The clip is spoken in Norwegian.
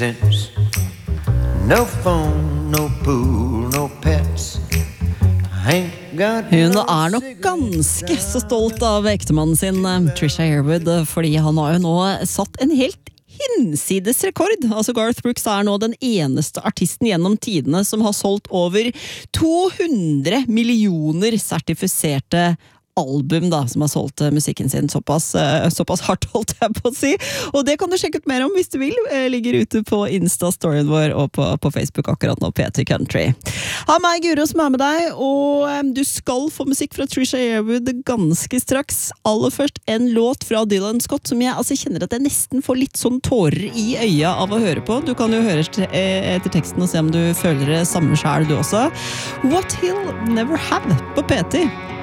No phone, no pool, no pets. Hun nok ganske så stolt av ektemannen sin, Trisha Yearwood, fordi han har jo nå satt en helt hinsides rekord. Altså Garth Brooks nå den eneste artisten gjennom tidene som har solgt over 200 millioner sertifiserte album da, som har solgt musikken sin såpass hardt, holdt jeg på å si. Og det kan du sjekke ut mer om hvis du vil. Ligger ute på Insta-storyen vår og på Facebook akkurat nå, P3 Country. Ha meg, Guro, som med deg, og du skal få musikk fra Trisha Yearwood ganske straks. Aller først en låt fra Dylan Scott, som jeg kjenner at jeg nesten får litt sånn tårer i øya av å høre på. Du kan jo høre etter teksten og se om du føler det samme selv du også. What He'll Never Have på P3.